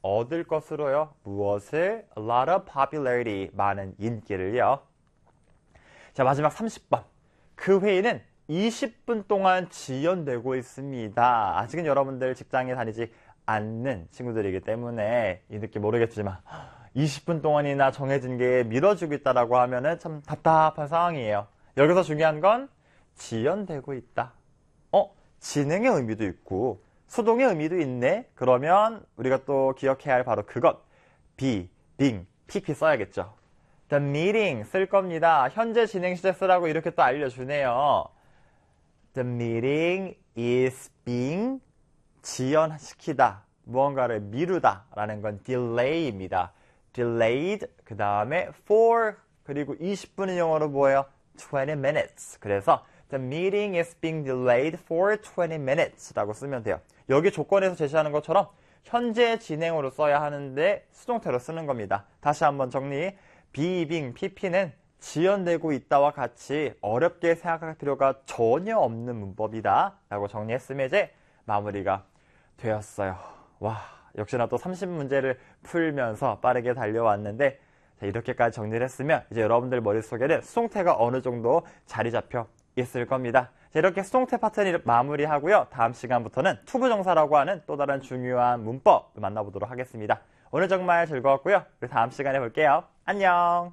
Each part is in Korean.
얻을 것으로요. 무엇을? A lot of popularity. 많은 인기를요. 자, 마지막 30번. 그 회의는 20분 동안 지연되고 있습니다. 아직은 여러분들 직장에 다니지 않는 친구들이기 때문에 이 느낌 모르겠지만 20분 동안이나 정해진 게 미뤄지고 있다라고 하면은 참 답답한 상황이에요. 여기서 중요한 건 지연되고 있다. 진행의 의미도 있고 수동의 의미도 있네. 그러면 우리가 또 기억해야 할 바로 그것. be, being, pp 써야겠죠. The meeting 쓸 겁니다. 현재 진행 시제 쓰라고 이렇게 또 알려주네요. The meeting is being 지연시키다. 무언가를 미루다 라는 건 delay입니다. delayed, 그 다음에 for, 그리고 20분은 영어로 뭐예요? 20 minutes. 그래서 the meeting is being delayed for 20 minutes 라고 쓰면 돼요. 여기 조건에서 제시하는 것처럼 현재 진행으로 써야 하는데 수동태로 쓰는 겁니다. 다시 한번 정리. being, pp는 지연되고 있다와 같이 어렵게 생각할 필요가 전혀 없는 문법이다 라고 정리했으면 이제 마무리가 되었어요. 와, 역시나 또 30문제를 풀면서 빠르게 달려왔는데 자, 이렇게까지 정리를 했으면 이제 여러분들 머릿속에는 수동태가 어느 정도 자리 잡혀 있을 겁니다. 자, 이렇게 수동태 파트는 마무리하고요. 다음 시간부터는 투부정사라고 하는 또 다른 중요한 문법을 만나보도록 하겠습니다. 오늘 정말 즐거웠고요. 우리 다음 시간에 볼게요. 안녕.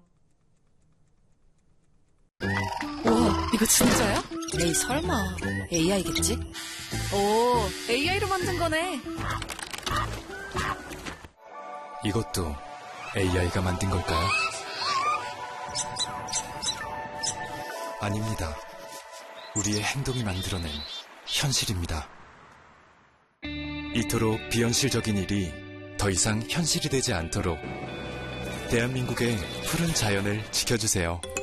우와, 이거 진짜야? 에이, 설마 AI겠지? 오, AI로 만든 거네. 이것도 AI가 만든 걸까요? 아닙니다. 우리의 행동이 만들어낸 현실입니다. 이토록 비현실적인 일이 더 이상 현실이 되지 않도록 대한민국의 푸른 자연을 지켜주세요.